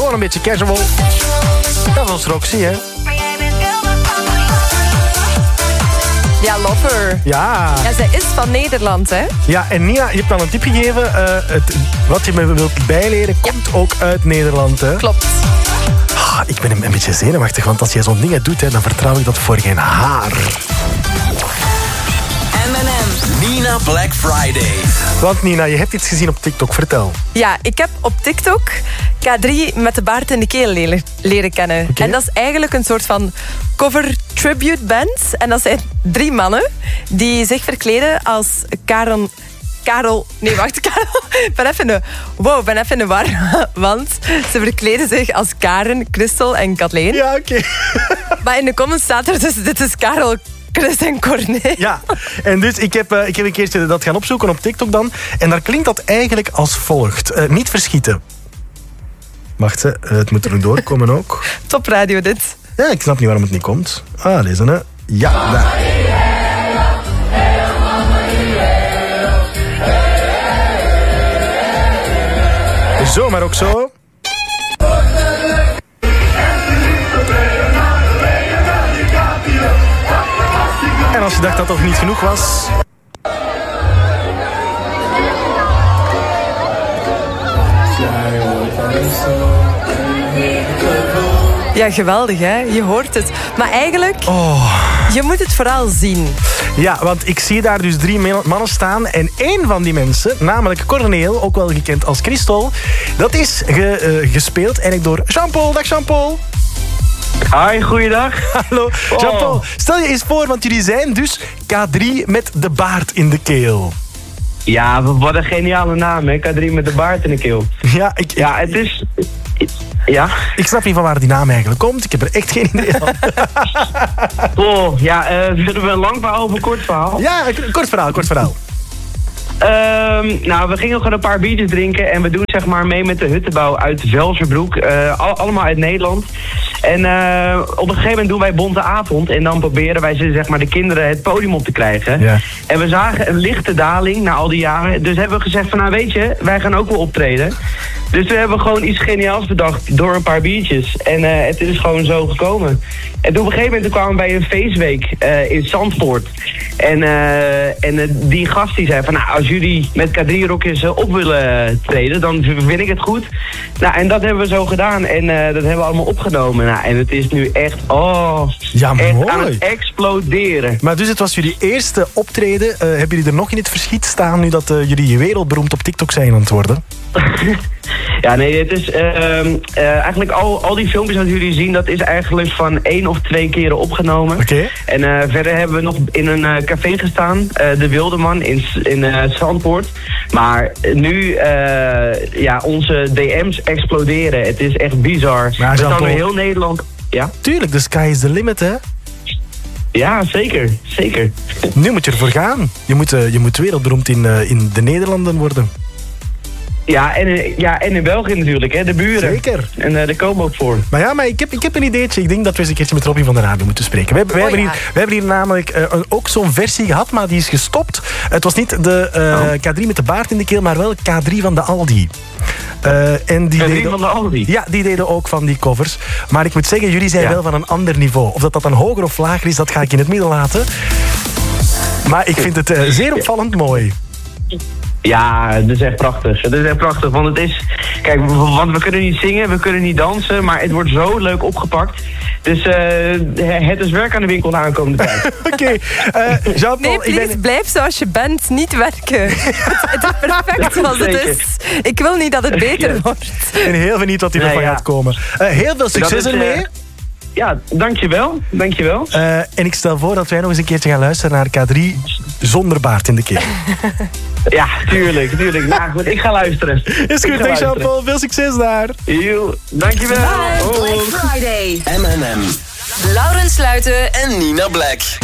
Gewoon een beetje casual. Dat was Roxy, hè? Ja, Lover. Ja. Ja, zij is van Nederland, hè? Ja, en Nina, je hebt al een tip gegeven. Wat je me wilt bijleren komt ook uit Nederland, hè? Klopt. Ik ben een beetje zenuwachtig, want als jij zo'n dingen doet, hè, dan vertrouw ik dat voor geen haar. M&M. Nina Black Friday. Want Nina, je hebt iets gezien op TikTok, vertel. Ja, ik heb op TikTok K3 met de baard in de keel leren kennen. Okay. En dat is eigenlijk een soort van cover tribute band. En dat zijn 3 mannen die zich verkleden als Karel. Nee, wacht, Karel. Ik ben even in de war. Want ze verkleden zich als Karen, Christel en Kathleen. Ja, oké. Maar in de comments staat er dus, dit is Karel, Chris en Corné. Ja, en dus ik heb een keertje dat gaan opzoeken op TikTok dan. En daar klinkt dat eigenlijk als volgt. Niet verschieten. Wacht, het moet er nog doorkomen ook. Top radio dit. Ja, ik snap niet waarom het niet komt. Ah, deze, hè. Ja, daar. Zo, maar ook zo. En als je dacht dat toch niet genoeg was... Ja, geweldig, hè? Je hoort het. Maar eigenlijk, je moet het vooral zien. Ja, want ik zie daar dus 3 mannen staan. En één van die mensen, namelijk Corneel, ook wel gekend als Christel, dat is gespeeld eigenlijk door Jean-Paul. Dag Jean-Paul. Hi, goeiedag. Hallo. Jean-Paul, stel je eens voor, want jullie zijn dus K3 met de baard in de keel. Ja, wat een geniale naam, hè? K3 met de baard in de keel. Ja, ja, het is... Ja? Ik snap niet van waar die naam eigenlijk komt. Ik heb er echt geen idee van. Zullen we een lang verhaal of een kort verhaal? Ja, kort verhaal. Nou, we gingen gewoon een paar biertjes drinken en we doen zeg maar mee met de huttenbouw uit Velzerbroek. Allemaal uit Nederland. En op een gegeven moment doen wij Bonte Avond en dan proberen wij zeg maar de kinderen het podium op te krijgen. Ja. En we zagen een lichte daling na al die jaren. Dus hebben we gezegd van nou weet je, wij gaan ook wel optreden. Dus we hebben gewoon iets geniaals bedacht door een paar biertjes. En het is gewoon zo gekomen. En toen op een gegeven moment kwamen we bij een feestweek in Zandvoort. En die gast die zei van nou, als jullie met K3-rokjes op willen treden, dan vind ik het goed. Nou, en dat hebben we zo gedaan. En dat hebben we allemaal opgenomen. Nou, en het is nu echt, ja, echt mooi. aan het exploderen. Maar dus het was jullie eerste optreden. Hebben jullie er nog in het verschiet staan nu dat jullie wereldberoemd op TikTok zijn aan het worden? Ja, nee, het is eigenlijk al die filmpjes dat jullie zien, dat is eigenlijk van 1 of 2 keren opgenomen. Okay. En verder hebben we nog in een café gestaan, De Wildeman in Zandpoort. Maar nu, onze DM's exploderen. Het is echt bizar. Maar we staan nu heel Nederland... Ja? Tuurlijk, the sky is the limit, hè? Ja, zeker. Nu moet je ervoor gaan. Je moet wereldberoemd in de Nederlanden worden. Ja, en in België natuurlijk, hè, de buren. Zeker. En daar komen we ook voor. Maar ik heb een ideetje. Ik denk dat we eens een keertje met Robin van der Radio moeten spreken. We hebben hier namelijk ook zo'n versie gehad, maar die is gestopt. Het was niet de K3 met de baard in de keel, maar wel K3 van de Aldi. En die deden, van de Aldi? Ja, die deden ook van die covers. Maar ik moet zeggen, jullie zijn wel van een ander niveau. Of dat dan hoger of lager is, dat ga ik in het midden laten. Maar ik vind het zeer opvallend mooi. Ja, het is echt prachtig. Want het is... Kijk, want we kunnen niet zingen, we kunnen niet dansen, maar het wordt zo leuk opgepakt. Dus het is werk aan de winkel de aankomende tijd. Oké. Jean-Paul... Nee, please, blijf zoals je bent. Niet werken. Het is perfect zoals het is. Ik wil niet dat het beter wordt. En heel benieuwd wat hiervan gaat komen. Heel veel succes ermee. Ja, dankjewel. En ik stel voor dat wij nog eens een keertje gaan luisteren naar K3 zonder baard in de keel. Ja, tuurlijk. Nou goed, ik ga luisteren. Is goed, denk Jean-Paul. Veel succes daar. Yo, dankjewel. Black Friday. M&M. Laurens Sluiten en Nina Black.